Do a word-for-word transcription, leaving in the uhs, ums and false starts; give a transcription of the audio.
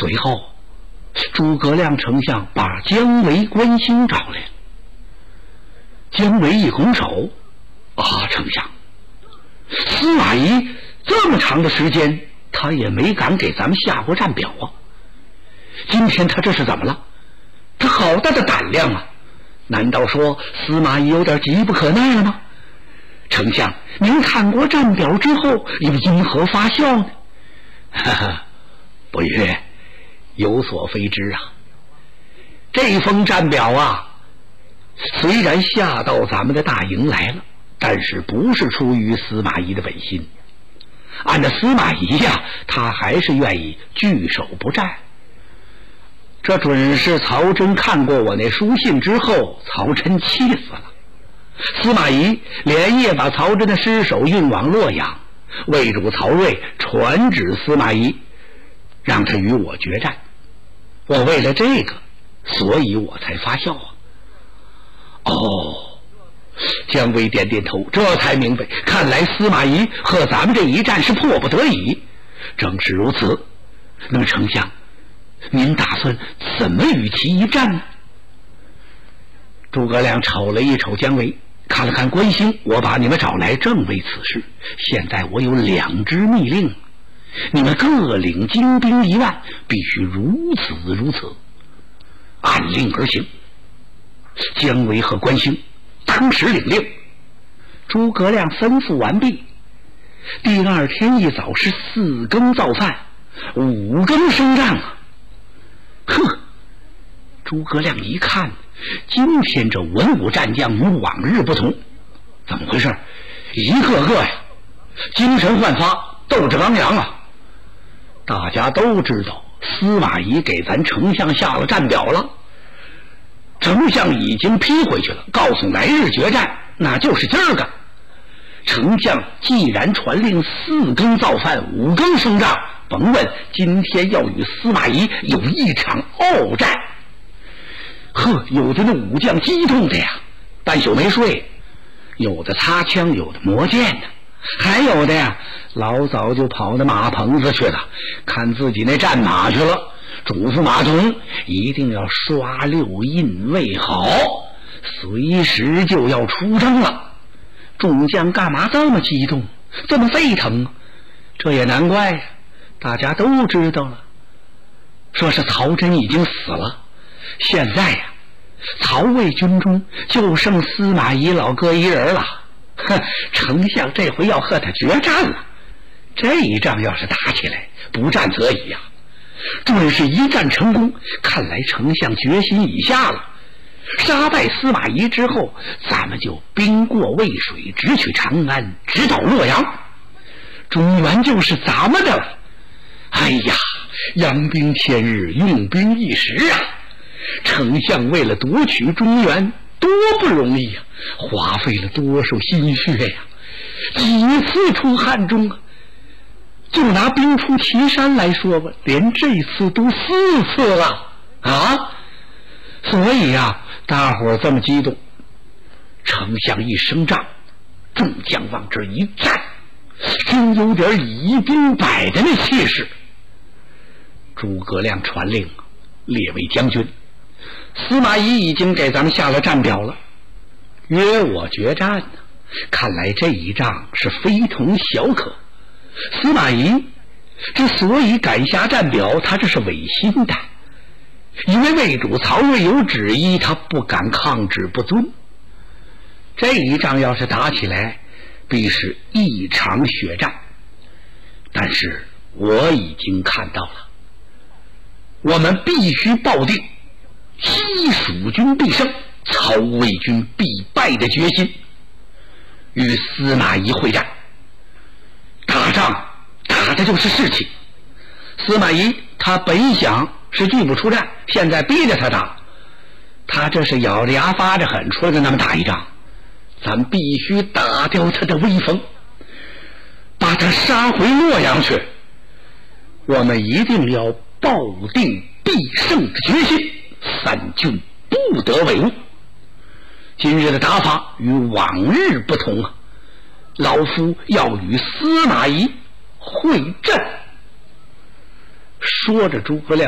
会后，诸葛亮丞相把姜维、关兴找来。姜维一拱手：“啊，丞相，司马懿这么长的时间，他也没敢给咱们下过战表啊。今天他这是怎么了？他好大的胆量啊！难道说司马懿有点急不可耐了吗？丞相，您看过战表之后，又因何发笑呢？”“哈哈，不悦，有所非知啊。这封战表啊，虽然下到咱们的大营来了，但是不是出于司马懿的本心。按照司马懿呀，他还是愿意据守不战。这准是曹真看过我那书信之后，曹真气死了。司马懿连夜把曹真的尸首运往洛阳，魏主曹睿传旨司马懿，让他与我决战。我为了这个，所以我才发笑啊。”“哦。”姜维点点头，这才明白，看来司马懿和咱们这一战是迫不得已。正是如此，那么丞相，您打算怎么与其一战呢？诸葛亮瞅了一瞅姜维，看了看关兴，我把你们找来正为此事。现在我有两支密令，你们各领精兵一万，必须如此如此，按令而行。姜维和关兴当时领令，诸葛亮吩咐完毕。第二天一早是四更造饭，五更升帐啊！呵，诸葛亮一看，今天这文武战将与往日不同，怎么回事？一个个呀，精神焕发，斗志昂扬啊！大家都知道司马懿给咱丞相下了战表了，丞相已经批回去了，告诉来日决战，那就是今儿个。丞相既然传令四更造饭，五更升帐，甭问今天要与司马懿有一场鏖战。呵，有的那武将激动的呀，半宿没睡，有的擦枪，有的磨剑呢，还有的呀，老早就跑到马棚子去了，看自己那战马去了，嘱咐马童一定要刷六印喂好，随时就要出征了。众将干嘛这么激动，这么沸腾？这也难怪呀，大家都知道了，说是曹真已经死了，现在呀，曹魏军中就剩司马懿老哥一人了。哼，丞相这回要和他决战了。这一仗要是打起来，不战则已呀，准是一战成功。看来丞相决心已下了。杀败司马懿之后，咱们就兵过渭水，直取长安，直捣洛阳，中原就是咱们的了。哎呀，扬兵千日，用兵一时啊！丞相为了夺取中原，多不容易啊，花费了多少心血呀、啊！几次出汉中啊！就拿兵出祁山来说吧，连这次都四次了啊！所以呀、啊，大伙儿这么激动。丞相一升帐，众将往这一站，真有点以兵百的那气势。诸葛亮传令，列位将军，司马懿已经给咱们下了战表了，约我决战呢。看来这一仗是非同小可。司马懿之所以敢下战表，他这是违心的，因为魏主曹睿有旨意，他不敢抗旨不遵。这一仗要是打起来，必是一场血战。但是我已经看到了，我们必须抱定西蜀军必胜，曹魏军必败的决心，与司马懿会战。打仗打的就是士气。司马懿他本想是拒不出战，现在逼着他打，他这是咬着牙发着狠出来跟咱们打一仗。咱必须打掉他的威风，把他杀回洛阳去。我们一定要抱定必胜的决心，三军不得违误。今日的打法与往日不同啊，老夫要与司马懿会战。说着，诸葛亮